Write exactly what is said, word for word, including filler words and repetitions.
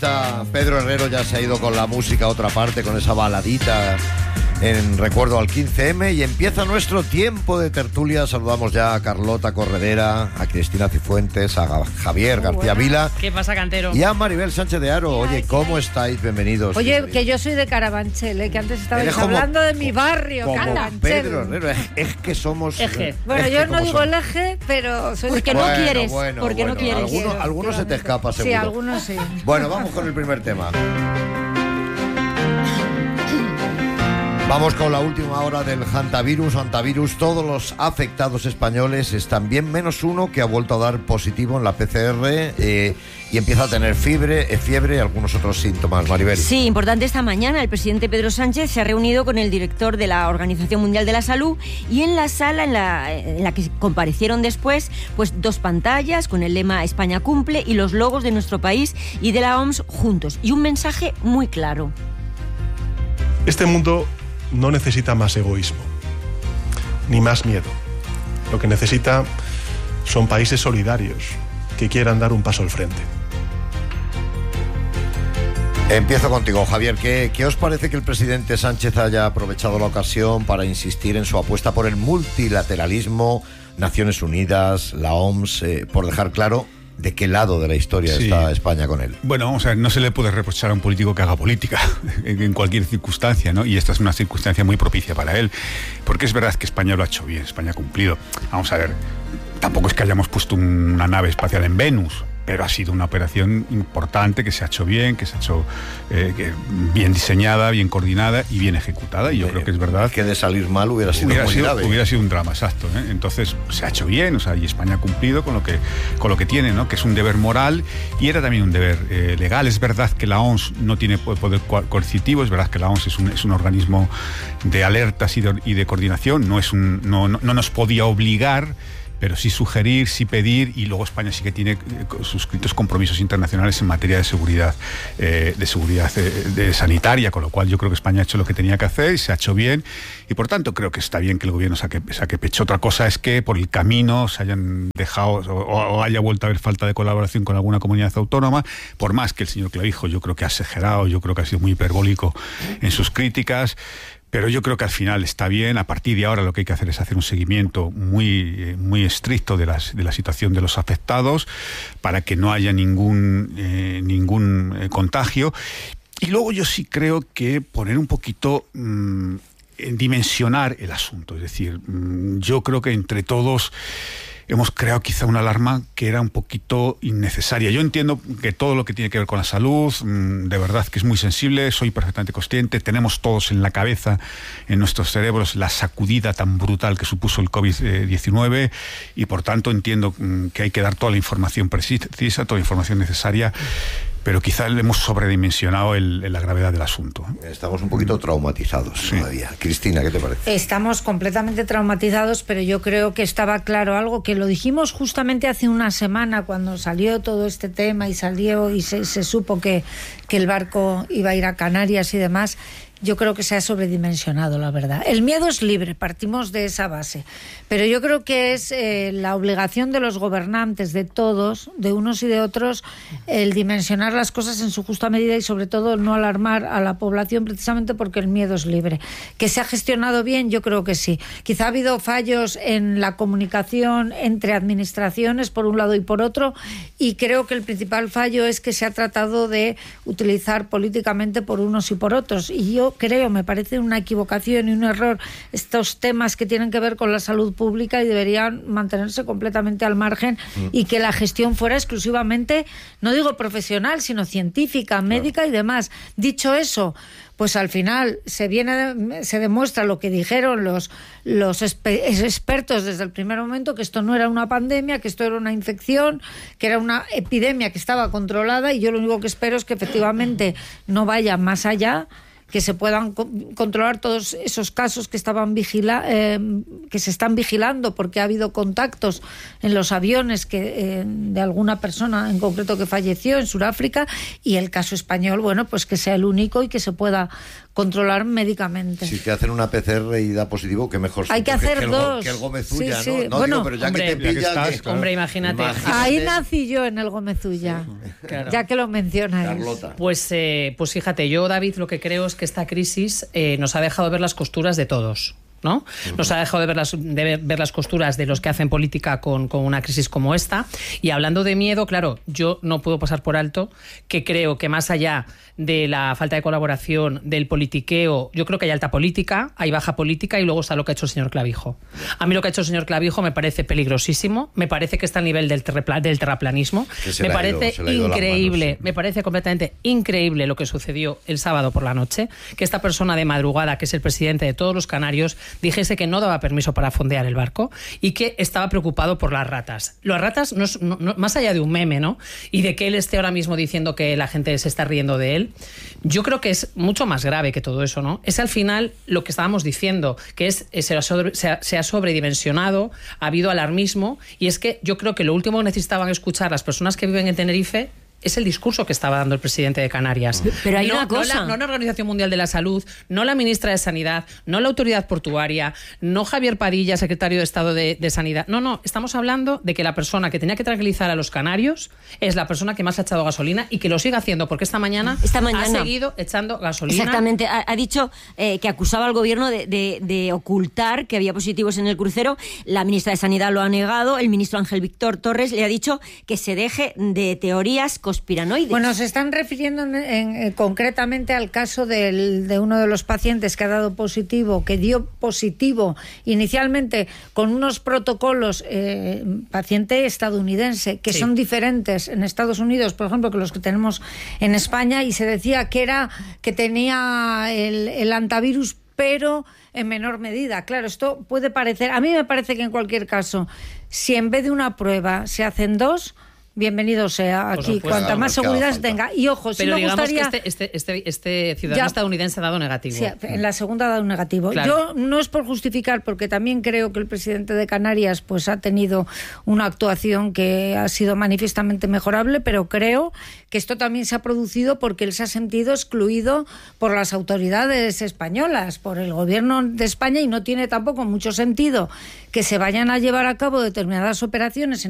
está Pedro Herrero, ya se ha ido con la música a otra parte, con esa baladita en recuerdo al quince eme, y empieza nuestro tiempo de tertulia. Saludamos ya a Carlota Corredera, a Cristina Cifuentes, a Javier Muy García buena. Vila. ¿Qué pasa, Cantero? Y a Maribel Sánchez de Haro. Oye, ¿cómo estáis? Bienvenidos. Oye, Bienvenidos. que yo soy de Carabanchel, ¿eh? Que antes estabais Eres como- hablando de mi barrio, Como Carabanchel. Pedro Herrero, es, es que somos... Eje. Bueno, es yo que no como digo somos. el eje, pero soy Porque de no Bueno, quieres, bueno, porque no bueno, quieres. Algunos, algunos se te escapa, seguro. Sí, algunos sí. Bueno, vamos con el primer tema. Vamos con la última hora del hantavirus. Hantavirus, todos los afectados españoles están bien, menos uno que ha vuelto a dar positivo en la P C R eh, y empieza a tener fiebre, eh, fiebre y algunos otros síntomas. Maribel. Sí, importante, esta mañana el presidente Pedro Sánchez se ha reunido con el director de la Organización Mundial de la Salud y en la sala en la, en la que comparecieron después, pues dos pantallas con el lema España cumple y los logos de nuestro país y de la O M S juntos. Y un mensaje muy claro. Este mundo no necesita más egoísmo, ni más miedo. Lo que necesita son países solidarios que quieran dar un paso al frente. Empiezo contigo, Javier. ¿Qué, ¿Qué os parece que el presidente Sánchez haya aprovechado la ocasión para insistir en su apuesta por el multilateralismo, Naciones Unidas, la O M S, eh, por dejar claro de qué lado de la historia Sí. está España con él? Bueno, vamos a ver, no se le puede reprochar a un político que haga política en, en cualquier circunstancia, ¿no? Y esta es una circunstancia muy propicia para él, porque es verdad que España lo ha hecho bien, España ha cumplido. Vamos a ver, tampoco es que hayamos puesto una nave espacial en Venus, pero ha sido una operación importante que se ha hecho bien, que se ha hecho eh, que bien diseñada, bien coordinada y bien ejecutada. Y yo Eh, creo que es verdad. Que de salir mal hubiera sido Hubiera muy sido, grave. hubiera sido un drama, exacto, ¿eh? Entonces se ha hecho bien, o sea, y España ha cumplido con lo que con lo que tiene, ¿no? Que es un deber moral y era también un deber eh, legal. Es verdad que la O M S no tiene poder coercitivo, es verdad que la O M S es un, es un organismo de alertas y de, y de coordinación, no, es un, no, no, no nos podía obligar, pero sí sugerir, sí pedir, y luego España sí que tiene eh, suscritos compromisos internacionales en materia de seguridad, eh, de seguridad eh, de sanitaria, con lo cual yo creo que España ha hecho lo que tenía que hacer y se ha hecho bien, y por tanto creo que está bien que el gobierno saque, saque pecho. Otra cosa es que por el camino se hayan dejado o, o haya vuelto a haber falta de colaboración con alguna comunidad autónoma, por más que el señor Clavijo yo creo que ha exagerado, yo creo que ha sido muy hiperbólico en sus críticas. Pero yo creo que al final está bien. A partir de ahora lo que hay que hacer es hacer un seguimiento muy, muy estricto de, las, de la situación de los afectados para que no haya ningún, eh, ningún eh, contagio. Y luego yo sí creo que poner un poquito, mmm, dimensionar el asunto. Es decir, mmm, yo creo que entre todos hemos creado quizá una alarma que era un poquito innecesaria. Yo entiendo que todo lo que tiene que ver con la salud, de verdad que es muy sensible, soy perfectamente consciente, tenemos todos en la cabeza, en nuestros cerebros, la sacudida tan brutal que supuso el covid diecinueve y por tanto entiendo que hay que dar toda la información precisa, toda la información necesaria, pero quizá le hemos sobredimensionado el, la gravedad del asunto. Estamos un poquito traumatizados sí. todavía. Cristina, ¿qué te parece? Estamos completamente traumatizados, pero yo creo que estaba claro algo, que lo dijimos justamente hace una semana cuando salió todo este tema y salió y se, se supo que, que el barco iba a ir a Canarias y demás. Yo creo que se ha sobredimensionado, la verdad. El miedo es libre, partimos de esa base. Pero yo creo que es eh, la obligación de los gobernantes, de todos, de unos y de otros, el dimensionar las cosas en su justa medida y sobre todo no alarmar a la población precisamente porque el miedo es libre. ¿Que se ha gestionado bien? Yo creo que sí. Quizá ha habido fallos en la comunicación entre administraciones por un lado y por otro, y creo que el principal fallo es que se ha tratado de utilizar políticamente por unos y por otros. Y yo creo, me parece una equivocación y un error estos temas que tienen que ver con la salud pública y deberían mantenerse completamente al margen mm. y que la gestión fuera exclusivamente, no digo profesional, sino científica, médica claro. y demás. Dicho eso, pues al final se viene, se demuestra lo que dijeron los, los expertos desde el primer momento, que esto no era una pandemia, que esto era una infección, que era una epidemia que estaba controlada, y yo lo único que espero es que efectivamente no vaya más allá, que se puedan co- controlar todos esos casos que estaban vigila eh, que se están vigilando porque ha habido contactos en los aviones que eh, de alguna persona en concreto que falleció en Sudáfrica, y el caso español, bueno, pues que sea el único y que se pueda controlar médicamente. Si te hacen una P C R y da positivo, que mejor Hay que hacer que el, dos. Que el Gómezulla, sí, ¿no? sí. No Bueno, digo, pero ya hombre, que te ya que pilla... estás, que- claro. Hombre, imagínate. Ahí nací yo en el Gómezulla, Claro. ya que lo mencionáis. Carlota. Pues, eh, pues fíjate, yo, David, lo que creo es que esta crisis eh, nos ha dejado ver las costuras de todos, ¿no? Nos ha dejado de ver las, de ver, ver las costuras de los que hacen política con, con una crisis como esta. Y hablando de miedo, claro, yo no puedo pasar por alto que creo que más allá de la falta de colaboración, del politiqueo, yo creo que hay alta política, hay baja política, y luego está lo que ha hecho el señor Clavijo. A mí lo que ha hecho el señor Clavijo me parece peligrosísimo, me parece que está al nivel del, terrepla, del terraplanismo, Que se me le ha parece ido- se le ha ido las increíble, manos, sí. me parece completamente increíble lo que sucedió el sábado por la noche, que esta persona de madrugada, que es el presidente de todos los canarios, dijese que no daba permiso para fondear el barco y que estaba preocupado por las ratas. Las ratas, no es, no, no, más allá de un meme, ¿no? Y de que él esté ahora mismo diciendo que la gente se está riendo de él, yo creo que es mucho más grave que todo eso, ¿no? Es al final lo que estábamos diciendo, que es se ha, sobre, se ha, se ha sobredimensionado, ha habido alarmismo, y es que yo creo que lo último que necesitaban escuchar las personas que viven en Tenerife es el discurso que estaba dando el presidente de Canarias. Pero hay no, una cosa. No la, no la Organización Mundial de la Salud, no la ministra de Sanidad, no la Autoridad Portuaria, no Javier Padilla, secretario de Estado de, de Sanidad. No, no, estamos hablando de que la persona que tenía que tranquilizar a los canarios es la persona que más ha echado gasolina y que lo sigue haciendo, porque esta mañana, Esta mañana. ha seguido echando gasolina. Exactamente, ha, ha dicho eh, que acusaba al gobierno de, de, de ocultar que había positivos en el crucero. La ministra de Sanidad lo ha negado, el ministro Ángel Víctor Torres le ha dicho que se deje de teorías conspiranoides. Bueno, se están refiriendo en, en, en, concretamente al caso del, de uno de los pacientes que ha dado positivo, que dio positivo inicialmente con unos protocolos, eh, paciente estadounidense, que Sí. son diferentes en Estados Unidos, por ejemplo, que los que tenemos en España, y se decía que era que tenía el, el antivirus, pero en menor medida. Claro, esto puede parecer, a mí me parece que en cualquier caso, si en vez de una prueba se hacen dos, bienvenido sea Por aquí, supuesto. cuanta más Claro, seguridad falta. tenga. Y ojo, sí Pero me digamos gustaría... que este, este, este, este ciudadano Ya. estadounidense ha dado negativo. Sí, en la segunda ha dado un negativo. Claro. Yo no es por justificar, porque también creo que el presidente de Canarias pues ha tenido una actuación que ha sido manifiestamente mejorable, pero creo que esto también se ha producido porque él se ha sentido excluido por las autoridades españolas, por el gobierno de España, y no tiene tampoco mucho sentido que se vayan a llevar a cabo determinadas operaciones en